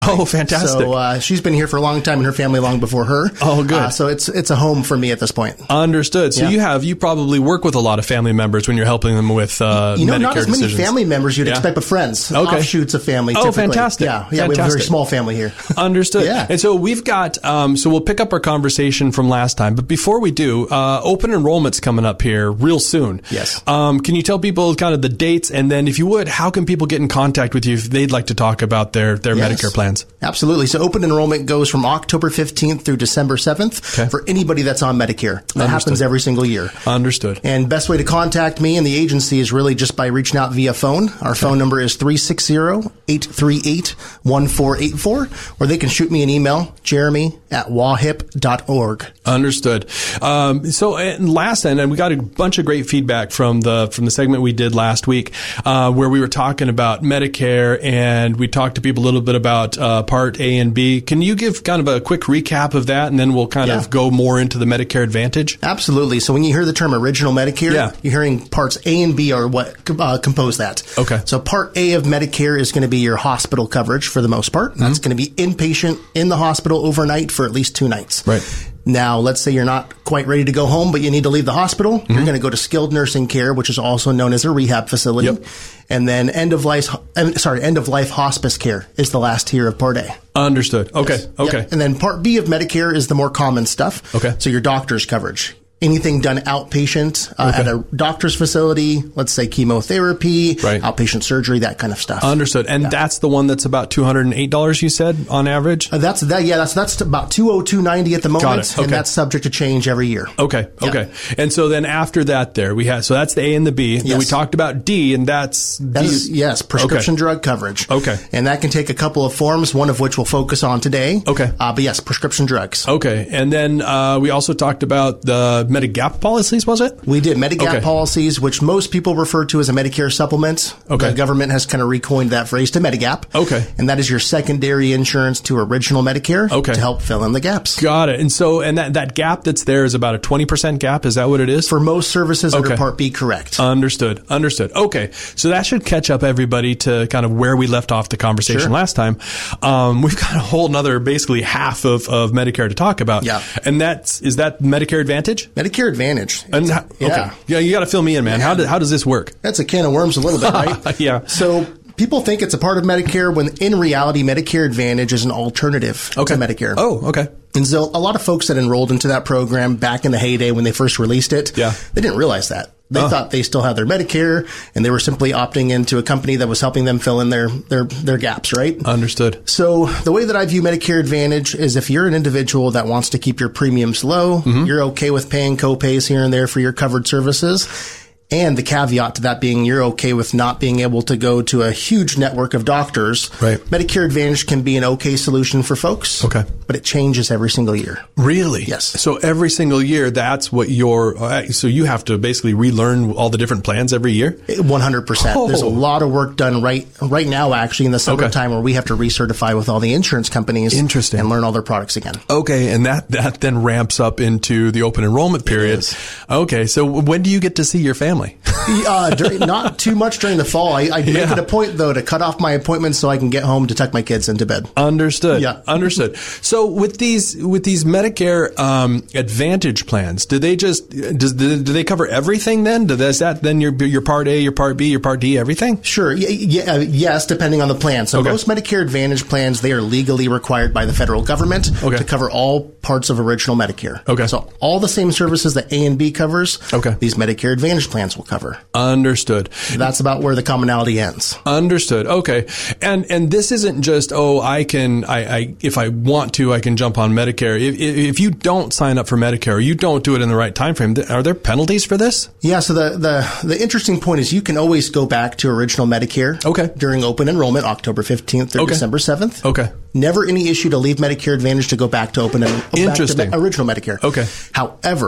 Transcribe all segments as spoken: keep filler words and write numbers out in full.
Oh, fantastic. So uh, she's been here for a long time and her family long before her. Oh, good. Uh, so it's it's a home for me at this point. Understood. So yeah. you have, you probably work with a lot of family members when you're helping them with uh, You know, Medicare not as many decisions. family members you'd Yeah. expect, but friends. Okay. Offshoots of family, Oh, typically. fantastic. Yeah, yeah, Fantastic. we have a very small family here. Understood. Yeah. And so we've got, um, so we'll pick up our conversation from last time. But before we do, uh, open enrollment's coming up here real soon. Yes. Um, can you tell people kind of the dates? And then if you would, how can people get in contact with you if they'd like to talk about their, their Yes. Medicare plans? Absolutely. So open enrollment goes from October fifteenth through December seventh Okay. for anybody that's on Medicare. That Understood. happens every single year. Understood. And best way to contact me and the agency is really just by reaching out via phone. Our phone number is three six zero, eight three eight, one four eight four, or they can shoot me an email, jeremy at wahip dot org. Understood. Um, so and last end, and we got a bunch of great feedback from the from the segment we did last week, uh, where we were talking about Medicare, and we talked to people a little bit about uh, Part A and B. Can you give kind of a quick recap of that, and then we'll kind Yeah. of go more into the Medicare Advantage? Absolutely. So when you hear the term original Medicare, Yeah. you're hearing parts A and B are what uh, compose that. Okay. So part A of Medicare is going to be your hospital coverage for the most part. That's Mm-hmm. going to be inpatient in the hospital overnight for at least two nights. Right. Now, let's say you're not quite ready to go home, but you need to leave the hospital. Mm-hmm. You're going to go to skilled nursing care, which is also known as a rehab facility. Yep. And then end of life, uh, sorry, end of life hospice care is the last tier of Part A. Understood. Okay. Yes. Okay. Yep. And then Part B of Medicare is the more common stuff. Okay. So your doctor's coverage. Anything done outpatient uh, Okay. at a doctor's facility, let's say chemotherapy, Right. outpatient surgery, that kind of stuff. Understood. And that's the one that's about two hundred eight dollars, you said, on average? Uh, that's that. Yeah, that's that's about two hundred two ninety at the moment, Got it. Okay. and that's subject to change every year. Okay. Okay. And so then after that there, we had, so that's the A and the B. Then we Yes. talk about D, and that's That is, D. yes, prescription Okay. drug coverage. Okay. And that can take a couple of forms, one of which we'll focus on today. Okay. Uh, but yes, prescription drugs. Okay. And then uh, we also talked about the Medigap policies, was it? We did Medigap Okay. policies, which most people refer to as a Medicare supplement. Okay. The government has kind of recoined that phrase to Medigap. Okay. And that is your secondary insurance to original Medicare Okay. to help fill in the gaps. Got it. And so, and that, that gap that's there is about a twenty percent gap. Is that what it is? For most services under Okay. Part B, correct. Understood. Understood. Okay. So that should catch up everybody to kind of where we left off the conversation Sure. last time. Um, we've got a whole nother basically half of, of Medicare to talk about. Yeah. And that's, is that Medicare Advantage? Medicare Advantage. And It's- how, yeah. okay. Yeah, you got to fill me in, man. How, do, how does this work? That's a can of worms a little bit, right? Yeah. So people think it's a part of Medicare when in reality, Medicare Advantage is an alternative Okay. to Medicare. Oh, okay. And so a lot of folks that enrolled into that program back in the heyday when they first released it, Yeah. they didn't realize that. They Uh. thought they still had their Medicare and they were simply opting into a company that was helping them fill in their, their, their gaps, right? Understood. So the way that I view Medicare Advantage is if you're an individual that wants to keep your premiums low, Mm-hmm. you're okay with paying co-pays here and there for your covered services. And the caveat to that being you're okay with not being able to go to a huge network of doctors. Right. Medicare Advantage can be an okay solution for folks. Okay. But it changes every single year. Really? Yes. So every single year, that's what your, uh, so you have to basically relearn all the different plans every year? one hundred percent. Oh. There's a lot of work done right right now, actually, in the summertime where we have to recertify with all the insurance companies. Interesting. And learn all their products again. Okay, and that, that then ramps up into the open enrollment period. is. Okay, so when do you get to see your family? Uh, during, not too much during the fall. I, I make Yeah. it a point, though, to cut off my appointments so I can get home to tuck my kids into bed. Understood. Yeah. Understood. So with these with these Medicare um, Advantage plans, do they just does do they cover everything then? Does that then your your Part A, your Part B, your Part D, everything? Sure. Y- y- uh, yes, depending on the plan. So Okay. most Medicare Advantage plans, they are legally required by the federal government Okay. to cover all parts of original Medicare. Okay. So all the same services that A and B covers, Okay. these Medicare Advantage plans will cover. Understood. That's about where the commonality ends. Understood. Okay. And and this isn't just, oh, I can, I, I if I want to, I can jump on Medicare. If, if if you don't sign up for Medicare, or you don't do it in the right time frame, th- are there penalties for this? Yeah, so the, the, the interesting point is you can always go back to original Medicare Okay. during open enrollment, October fifteenth through Okay. December seventh. Okay. Never any issue to leave Medicare Advantage to go back to open and back to Interesting. me- original Medicare. Okay. However, the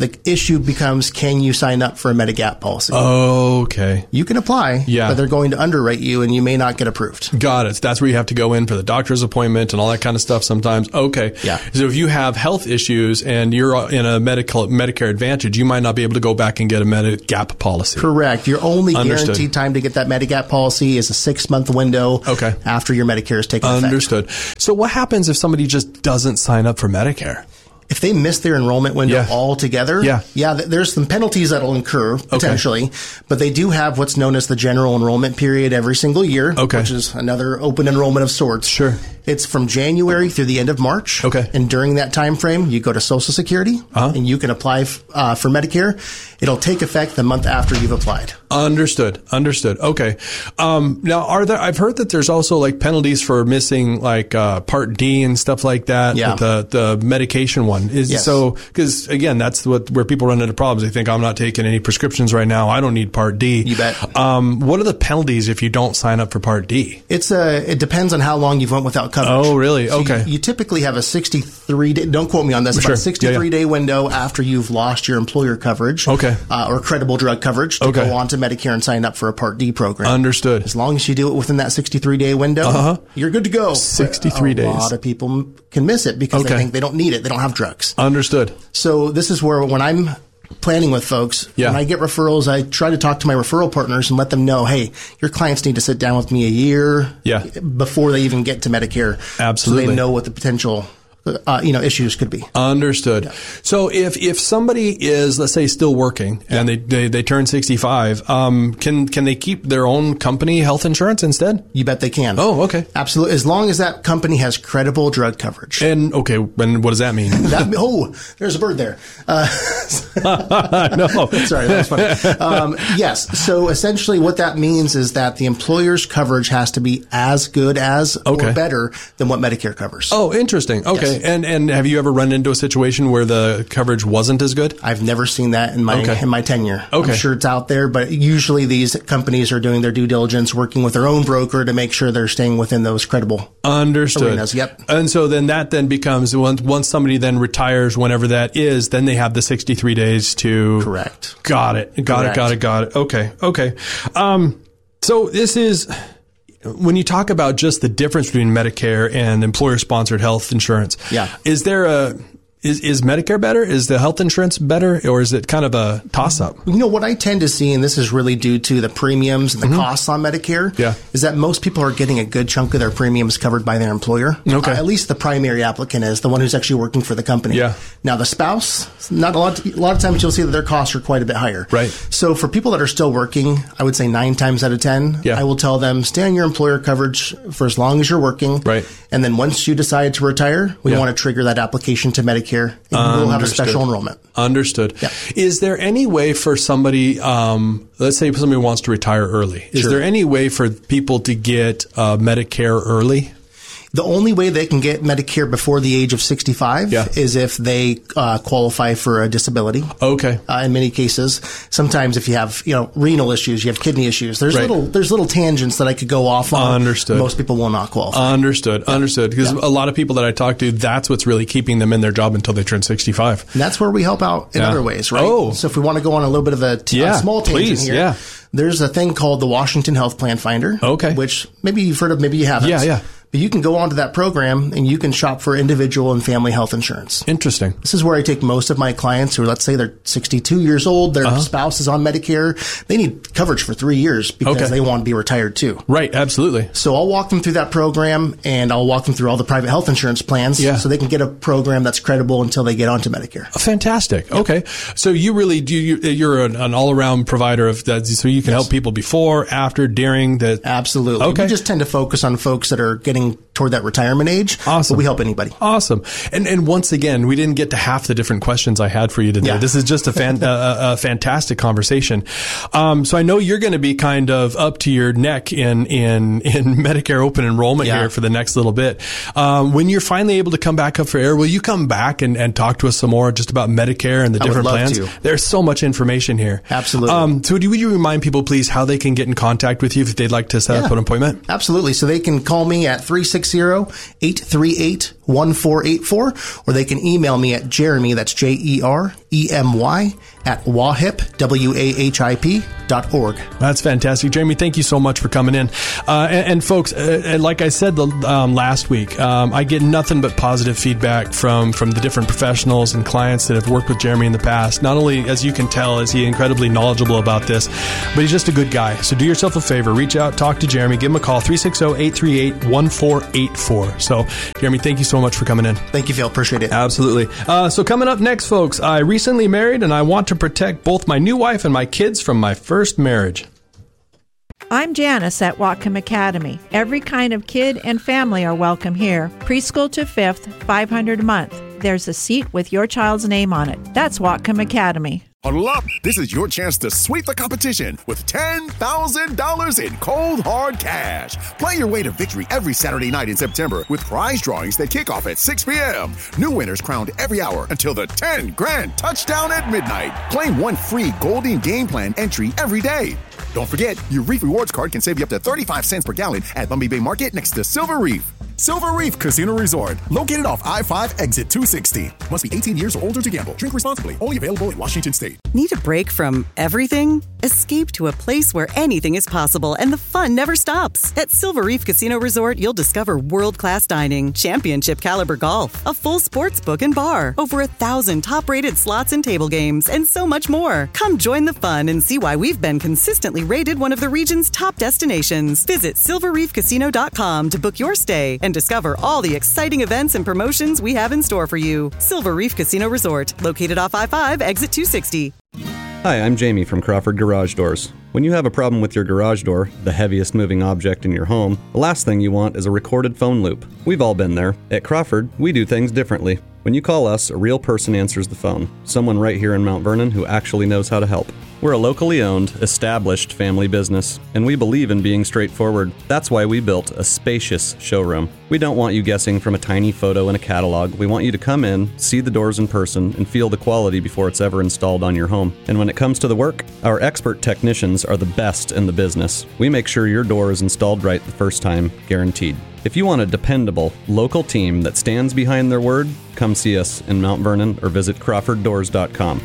The issue becomes, can you sign up for a Medigap policy? Okay. You can apply, yeah. but they're going to underwrite you and you may not get approved. Got it. That's where you have to go in for the doctor's appointment and all that kind of stuff sometimes. Okay. Yeah. So if you have health issues and you're in a medical Medicare Advantage, you might not be able to go back and get a Medigap policy. Correct. Your only Understood. guaranteed time to get that Medigap policy is a six-month window okay. after your Medicare is taken effect. Understood. So what happens if somebody just doesn't sign up for Medicare? If they miss their enrollment window yeah. altogether, yeah. yeah, there's some penalties that'll incur potentially, okay. but they do have what's known as the general enrollment period every single year, okay. which is another open enrollment of sorts. Sure. It's from January through the end of March. Okay. And during that time frame, you go to Social Security uh-huh. and you can apply f- uh, for Medicare. It'll take effect the month after you've applied. Understood. Understood. Okay. Um, now, are there? I've heard that there's also like penalties for missing like uh, Part D and stuff like that. Yeah. The the medication one is yes. so because again, that's what where people run into problems. They think I'm not taking any prescriptions right now. I don't need Part D. You bet. Um, what are the penalties if you don't sign up for Part D? It's a. It depends on how long you've went without coverage. Oh, really? So okay. You, you typically have a sixty-three day. Don't quote me on this. Sure. But sixty-three yeah, yeah. day window after you've lost your employer coverage. Okay. Uh, or credible drug coverage to okay. go on to Medicare and sign up for a Part D program. Understood. As long as you do it within that sixty-three day window, uh-huh. you're good to go. sixty-three days. A lot of people can miss it because okay. they think they don't need it. They don't have drugs. Understood. So this is where when I'm planning with folks, yeah. when I get referrals, I try to talk to my referral partners and let them know, hey, your clients need to sit down with me a year yeah. before they even get to Medicare. Absolutely. So they know what the potential Uh, you know, issues could be. Understood. Yeah. So if, if somebody is, let's say, still working and yeah. they, they, they turn sixty-five, um, can, can they keep their own company health insurance instead? You bet they can. Oh, okay. Absolutely. As long as that company has credible drug coverage. And, okay, and what does that mean? that, oh, there's a bird there. Uh, no. Sorry, that was funny. Um, yes. So essentially what that means is that the employer's coverage has to be as good as okay. or better than what Medicare covers. Oh, interesting. Okay. Yes. And and have you ever run into a situation where the coverage wasn't as good? I've never seen that in my okay. in my tenure. Okay. I'm sure it's out there, but usually these companies are doing their due diligence, working with their own broker to make sure they're staying within those credible Understood. arenas. Yep. And so then that then becomes once once somebody then retires, whenever that is, then they have the sixty-three days to correct. Got it. Got Correct. it. Got it. Got it. Okay. Okay. Um. So this is. When you talk about just the difference between Medicare and employer-sponsored health insurance, yeah. is there a is is Medicare better? Is the health insurance better, or is it kind of a toss-up? You know what I tend to see, and this is really due to the premiums and the mm-hmm. costs on Medicare, yeah. is that most people are getting a good chunk of their premiums covered by their employer. Okay. Uh, at least the primary applicant is the one who's actually working for the company. Yeah. Now the spouse, not a lot. A lot of times you'll see that their costs are quite a bit higher. Right. So for people that are still working, I would say nine times out of ten, yeah. I will tell them stay on your employer coverage for as long as you're working. Right. And then once you decide to retire, we yeah. want to trigger that application to Medicare, and um, we'll have a special enrollment. Understood. Yeah. Is there any way for somebody, um, let's say somebody wants to retire early, is sure. there any way for people to get uh, Medicare early? The only way they can get Medicare before the age of sixty-five yeah. is if they uh, qualify for a disability. Okay. Uh, in many cases, sometimes if you have you know renal issues, you have kidney issues. There's right. little there's little tangents that I could go off on. Understood. Most people will not qualify. Understood. Yeah. Understood. Because yeah. a lot of people that I talk to, that's what's really keeping them in their job until they turn sixty-five. And that's where we help out in yeah. other ways, right? Oh. So if we want to go on a little bit of a, t- yeah, a small tangent please, here, yeah. there's a thing called the Washington Health Plan Finder. Okay. Which maybe you've heard of, maybe you haven't. Yeah, yeah. But you can go onto that program and you can shop for individual and family health insurance. Interesting. This is where I take most of my clients who, let's say they're sixty-two years old, their uh-huh. spouse is on Medicare. They need coverage for three years because okay. they want to be retired too. Right, absolutely. So I'll walk them through that program and I'll walk them through all the private health insurance plans yeah. so they can get a program that's credible until they get onto Medicare. Fantastic. Yep. Okay. So you really do, you, you're an, an all-around provider of that, so you can yes. help people before, after, during the... Absolutely. Okay. We just tend to focus on folks that are getting toward that retirement age. Awesome. But we help anybody. Awesome. And and once again, we didn't get to half the different questions I had for you today. Yeah. This is just a, fan, a, a fantastic conversation. Um, so I know you're going to be kind of up to your neck in in in Medicare open enrollment yeah. here for the next little bit. Um, when you're finally able to come back up for air, will you come back and, and talk to us some more just about Medicare and the I different would love plans? to. There's so much information here. Absolutely. Um, so would you, would you remind people, please, how they can get in contact with you if they'd like to set yeah. up an appointment? Absolutely. So they can call me at three six zero, eight three eight, one four eight four, or they can email me at Jeremy, that's J E R E M Y, at wahip, W A H I P, dot org. That's fantastic. Jeremy, thank you so much for coming in. Uh, and, and folks, uh, like I said the, um, last week, um, I get nothing but positive feedback from, from the different professionals and clients that have worked with Jeremy in the past. Not only, as you can tell, is he incredibly knowledgeable about this, but he's just a good guy. So do yourself a favor, reach out, talk to Jeremy, give him a call, three six zero, eight three eight, one four eight four. So, Jeremy, thank you so much for coming in. Thank you, Phil. Appreciate it. Absolutely. Uh, so coming up next, folks, I recently married and I want to protect both my new wife and my kids from my first marriage. I'm Janice at Whatcom Academy. Every kind of kid and family are welcome here. Preschool to fifth, five hundred dollars a month. There's a seat with your child's name on it. That's Whatcom Academy. Huddle up! This is your chance to sweep the competition with ten thousand dollars in cold, hard cash. Play your way to victory every Saturday night in September with prize drawings that kick off at six p.m. New winners crowned every hour until the ten grand touchdown at midnight. Claim one free Golden Game Plan entry every day. Don't forget, your Reef Rewards card can save you up to thirty-five cents per gallon at Bumby Bay Market next to Silver Reef. Silver Reef Casino Resort, located off I five exit two sixty. Must be eighteen years or older to gamble. Drink responsibly. Only available in Washington State. Need a break from everything? Escape to a place where anything is possible and the fun never stops. At Silver Reef Casino Resort, you'll discover world-class dining, championship caliber golf, a full sports book and bar, over a thousand top-rated slots and table games, and so much more. Come join the fun and see why we've been consistently rated one of the region's top destinations. Visit silver reef casino dot com to book your stay and discover all the exciting events and promotions we have in store for you. Silver Reef Casino Resort, located off I five, exit two sixty. Hi, I'm Jamie from Crawford Garage Doors. When you have a problem with your garage door, the heaviest moving object in your home, the last thing you want is a recorded phone loop. We've all been there. At Crawford, we do things differently. When you call us, a real person answers the phone. Someone right here in Mount Vernon who actually knows how to help. We're a locally owned, established family business, and we believe in being straightforward. That's why we built a spacious showroom. We don't want you guessing from a tiny photo in a catalog. We want you to come in, see the doors in person, and feel the quality before it's ever installed on your home. And when it comes to the work, our expert technicians are the best in the business. We make sure your door is installed right the first time, guaranteed. If you want a dependable, local team that stands behind their word, come see us in Mount Vernon or visit crawford doors dot com.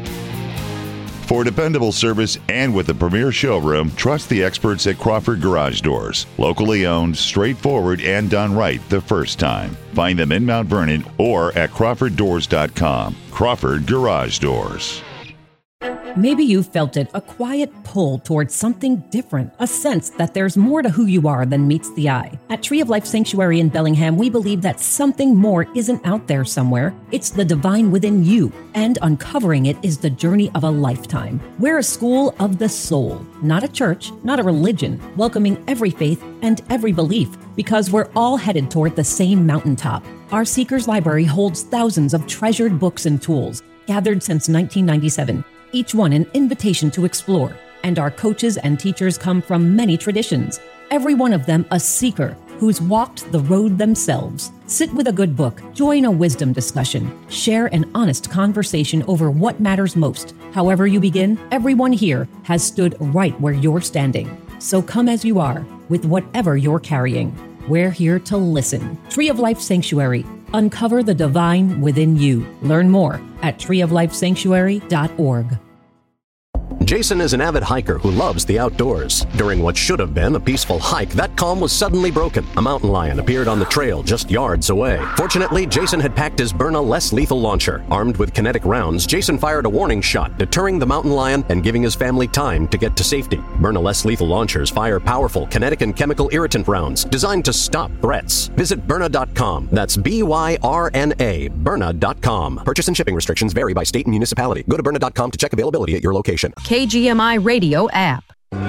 For dependable service and with a premier showroom, trust the experts at Crawford Garage Doors. Locally owned, straightforward, and done right the first time. Find them in Mount Vernon or at crawford doors dot com. Crawford Garage Doors. Maybe you felt it, a quiet pull towards something different, a sense that there's more to who you are than meets the eye. At Tree of Life Sanctuary in Bellingham, we believe that something more isn't out there somewhere. It's the divine within you, and uncovering it is the journey of a lifetime. We're a school of the soul, not a church, not a religion, welcoming every faith and every belief, because we're all headed toward the same mountaintop. Our Seekers Library holds thousands of treasured books and tools, gathered since nineteen ninety-seven. Each one an invitation to explore, and our coaches and teachers come from many traditions, every one of them a seeker who's walked the road themselves. Sit with a good book, join a wisdom discussion, share an honest conversation over what matters most. However you begin, everyone here has stood right where you're standing. So come as you are, with whatever you're carrying. We're here to listen. Tree of Life Sanctuary. Uncover the divine within you. Learn more at tree of life sanctuary dot org. Jason is an avid hiker who loves the outdoors. During what should have been a peaceful hike, that calm was suddenly broken. A mountain lion appeared on the trail just yards away. Fortunately, Jason had packed his Byrna less lethal launcher. Armed with kinetic rounds, Jason fired a warning shot, deterring the mountain lion and giving his family time to get to safety. Byrna less lethal launchers fire powerful kinetic and chemical irritant rounds designed to stop threats. Visit Byrna dot com. That's B Y R N A, Byrna dot com. Purchase and shipping restrictions vary by state and municipality. Go to Byrna dot com to check availability at your location. K G M I Radio app.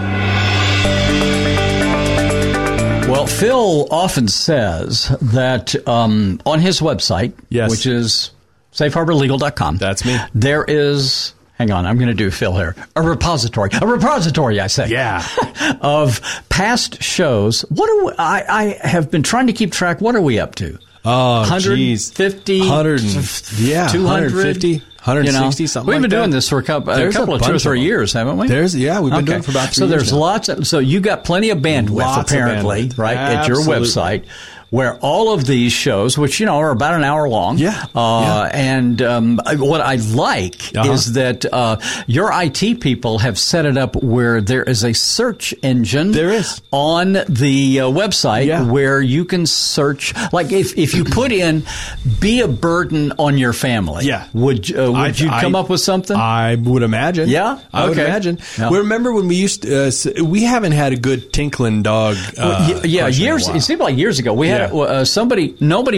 Well, Phil often says that um, on his website, yes. which is safe harbor legal dot com, that's me. There is, hang on, I'm going to do Phil here, a repository, a repository, I say, yeah, of past shows. What are we, I, I have been trying to keep track. What are we up to? Oh, one fifty, one hundred, yeah, two hundred, one fifty, one sixty, you know, something we've like been that. doing this for a couple, a couple of two or three years, haven't we? There's, yeah, we've been okay. doing it for about three so years there's now. lots of, so you got plenty of bandwidth, lots apparently, of bandwidth. right, Absolutely. at your website. where all of these shows, which, you know, are about an hour long. Yeah. Uh, yeah. And um, what I like uh-huh. is that uh, your I T people have set it up where there is a search engine. There is. On the uh, website yeah. where you can search. Like if, if you put in, be a burden on your family. Yeah. Would, uh, would I, you come I, up with something? I would imagine. Yeah? I would Okay. imagine. Yeah. Well, remember when we used to, uh, we haven't had a good tinkling dog. Uh, Well, yeah, question in a years. while. It seemed like years ago we had Yeah. uh, somebody. Nobody